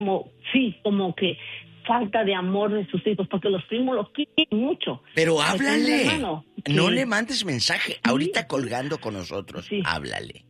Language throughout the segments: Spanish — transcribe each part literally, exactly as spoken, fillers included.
como, sí, como que falta de amor de sus hijos, porque los primos los quieren mucho. Pero háblale. Hermano, no sí. le mandes mensaje. Sí. Ahorita colgando con nosotros. Sí. Háblale.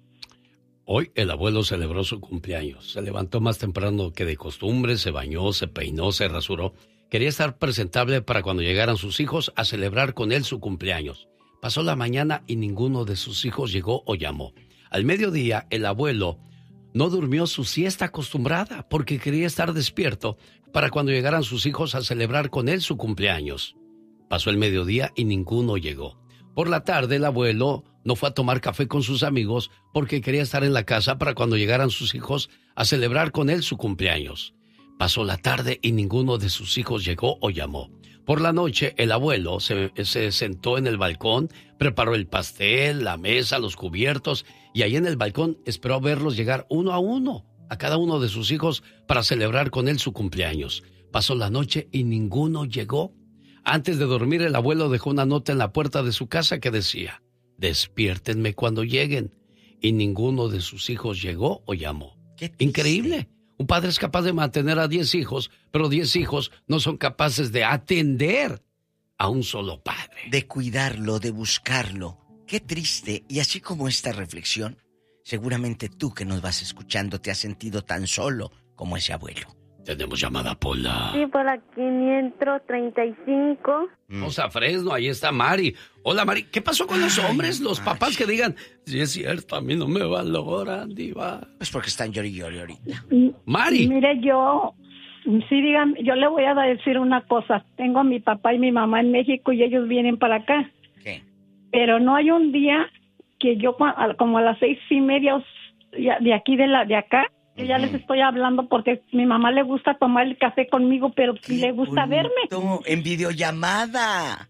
Hoy el abuelo celebró su cumpleaños. Se levantó más temprano que de costumbre, se bañó, se peinó, se rasuró. Quería estar presentable para cuando llegaran sus hijos a celebrar con él su cumpleaños. Pasó la mañana y ninguno de sus hijos llegó o llamó. Al mediodía, el abuelo no durmió su siesta acostumbrada porque quería estar despierto para cuando llegaran sus hijos a celebrar con él su cumpleaños. Pasó el mediodía y ninguno llegó. Por la tarde, el abuelo no fue a tomar café con sus amigos porque quería estar en la casa para cuando llegaran sus hijos a celebrar con él su cumpleaños. Pasó la tarde y ninguno de sus hijos llegó o llamó. Por la noche, el abuelo se, se sentó en el balcón, preparó el pastel, la mesa, los cubiertos, y ahí en el balcón esperó verlos llegar uno a uno, a cada uno de sus hijos, para celebrar con él su cumpleaños. Pasó la noche y ninguno llegó. Antes de dormir, el abuelo dejó una nota en la puerta de su casa que decía: despiértenme cuando lleguen. Y ninguno de sus hijos llegó o llamó. Increíble. Un padre es capaz de mantener a diez hijos, pero diez hijos no son capaces de atender a un solo padre. De cuidarlo, de buscarlo. Qué triste. Y así como esta reflexión, seguramente tú que nos vas escuchando te has sentido tan solo como ese abuelo. Tenemos llamada, Pola. Sí, por la quinientos treinta y cinco. Vamos a Fresno, ahí está Mari. Hola, Mari. ¿Qué pasó con los hombres? Los papás que digan, si es cierto, a mí no me valoran, diva. Pues porque están llori llori ahorita. Mari. Mire, yo, sí, digan, yo le voy a decir una cosa. Tengo a mi papá y mi mamá en México y ellos vienen para acá. ¿Qué? Pero no hay un día que yo, como a las seis y media de aquí, de la de acá, yo ya les estoy hablando porque mi mamá le gusta tomar el café conmigo, pero le gusta bonito. verme. En videollamada.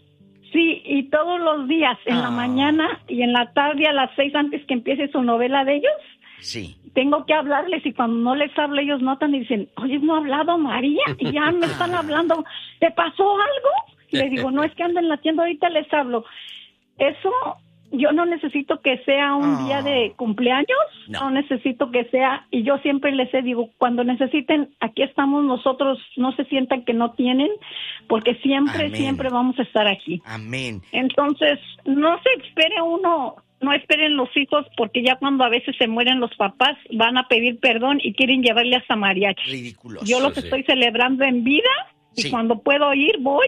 Sí, y todos los días, en Ah. la mañana y en la tarde a las seis antes que empiece su novela de ellos. Sí. Tengo que hablarles y cuando no les hablo ellos notan y dicen, oye, no ha hablado María y ya me están hablando, ¿te pasó algo? Y les digo, no, es que ando en la tienda, ahorita les hablo. Eso... Yo no necesito que sea un oh. día de cumpleaños, no. no necesito que sea, y yo siempre les he digo, cuando necesiten, aquí estamos nosotros, no se sientan que no tienen, porque siempre, Amén. siempre vamos a estar aquí. Amén. Entonces, no se espere uno, no esperen los hijos, porque ya cuando a veces se mueren los papás, van a pedir perdón y quieren llevarle hasta mariachi. Ridículos. Yo los sí. estoy celebrando en vida, y sí. cuando puedo ir, voy,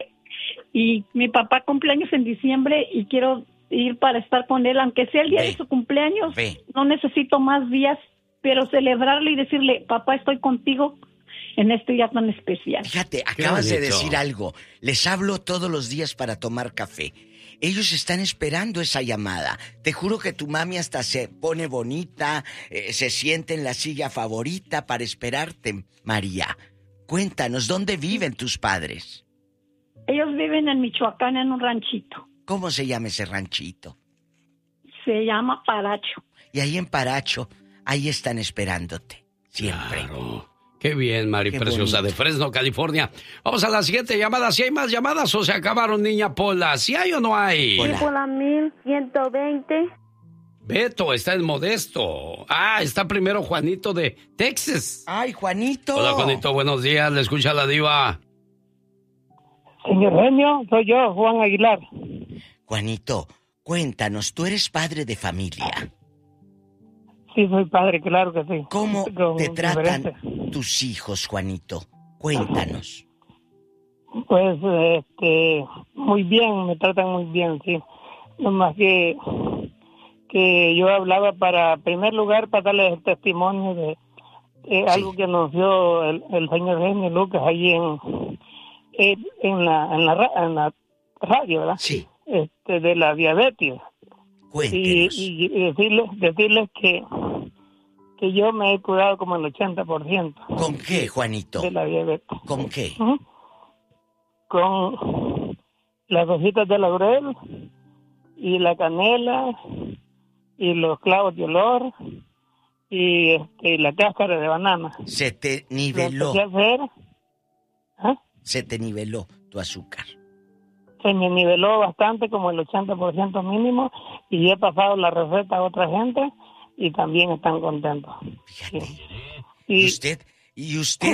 y mi papá cumpleaños en diciembre, y quiero ir para estar con él, aunque sea el día Ve, de su cumpleaños, ve. no necesito más días, pero celebrarle y decirle, papá, estoy contigo en este día tan especial. Fíjate, acabas de decir algo. Les hablo todos los días para tomar café. Ellos están esperando esa llamada. Te juro que tu mami hasta se pone bonita, eh, se siente en la silla favorita para esperarte, María. Cuéntanos, ¿dónde viven tus padres? Ellos viven en Michoacán, en un ranchito. ¿Cómo se llama ese ranchito? Se llama Paracho. Y ahí en Paracho, ahí están esperándote. Siempre. Claro. Qué bien, Mari Qué Preciosa bonito. de Fresno, California. Vamos a la siguiente llamada. ¿Si hay más llamadas o se acabaron, niña Pola? ¿Si hay o no hay? Sí, por la mil ciento veinte. Beto, está en Modesto. Ah, está primero Juanito de Texas. ¡Ay, Juanito! Hola, Juanito, buenos días. Le escucha la diva. Señor genio, soy yo, Juan Aguilar. Juanito, cuéntanos, tú eres padre de familia. Sí, soy padre, claro que sí. ¿Cómo Con te tratan diferentes. tus hijos, Juanito? Cuéntanos. Pues, este, muy bien, me tratan muy bien, sí. No más que, que yo hablaba para, en primer lugar, para darles el testimonio de eh, Sí. algo que anunció el, el señor genio Lucas allí en, en, en, la, en, la, ra- en la radio, ¿verdad? Sí, Este, de la diabetes. Y, cuéntenos. y, y decirles, decirles que, que yo me he cuidado como el ochenta por ciento ¿Con qué, Juanito? de la diabetes. ¿Con qué? Ujú. Con las hojitas de laurel y la canela y los clavos de olor y, este, y la cáscara de banana. Se te Lo niveló, empecé a hacer, ¿ah? se te niveló tu azúcar. Se me niveló bastante, como el ochenta por ciento mínimo, y he pasado la receta a otra gente y también están contentos. Fíjate. Sí. Y Y usted, ¿Y usted